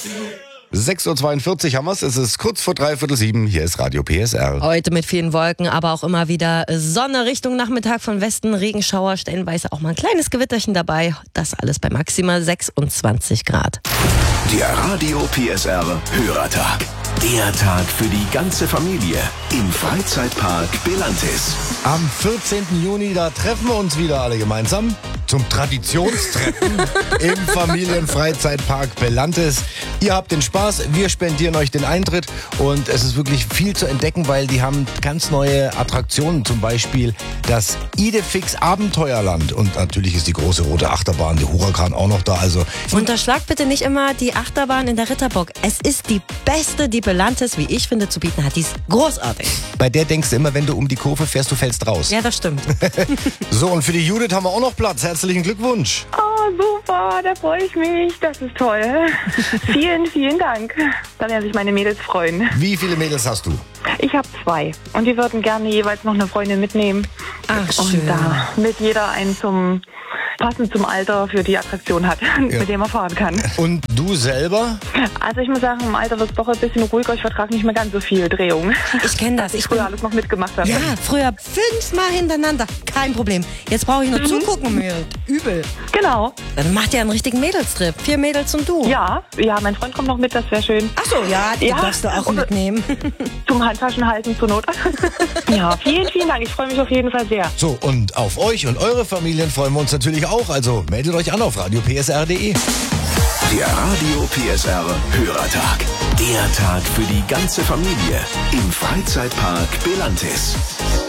6.42 Uhr haben wir's. Es ist kurz vor 6:45. Hier ist Radio PSR. Heute mit vielen Wolken, aber auch immer wieder Sonne Richtung Nachmittag von Westen, Regenschauer, stellenweise auch mal ein kleines Gewitterchen dabei. Das alles bei maximal 26 Grad. Der Radio PSR Hörertag. Der Tag für die ganze Familie im Freizeitpark Belantis. Am 14. Juni, da treffen wir uns wieder alle gemeinsam zum Traditionstreffen im Familienfreizeitpark Belantis. Ihr habt den Spaß, wir spendieren euch den Eintritt und es ist wirklich viel zu entdecken, weil die haben ganz neue Attraktionen, zum Beispiel das Idefix Abenteuerland und natürlich ist die große rote Achterbahn, der Huracan auch noch da. Also Unterschlag bitte nicht immer die Achterbahn in der Ritterburg. Es ist die beste, die Belantis, wie ich finde, zu bieten hat. Die ist großartig. bei der denkst du immer, wenn du um die Kurve fährst, du fällst raus. Ja, das stimmt. So, und für die Judith haben wir auch noch Platz. Herzlichen Glückwunsch. Oh, super, da freue ich mich. Das ist toll. Vielen, vielen Dank. Da werden sich meine Mädels freuen. Wie viele Mädels hast du? Ich habe 2 und die würden gerne jeweils noch eine Freundin mitnehmen. Ach, schön. Und damit jeder einen passend zum Alter für die Attraktion hat, mit dem er fahren kann. Und du selber? Also ich muss sagen, im Alter wird es doch ein bisschen ruhiger. Ich vertrage nicht mehr ganz so viel Drehung. Ich kenne das. Ich früher alles noch mitgemacht habe. Ja, früher 5-mal hintereinander. Kein Problem. Jetzt brauche ich nur zugucken. Übel. Genau. Dann macht ihr einen richtigen Mädelstrip. 4 Mädels und du. Ja, mein Freund kommt noch mit, das wäre schön. Ach so, ja, die darfst du auch mitnehmen. Zum Handtaschen halten zur Not. Ja, vielen, vielen Dank. Ich freue mich auf jeden Fall sehr. So, und auf euch und eure Familien freuen wir uns natürlich auch. Also meldet euch an auf radiopsr.de. Der Radio PSR Hörertag. Der Tag für die ganze Familie im Freizeitpark Belantis.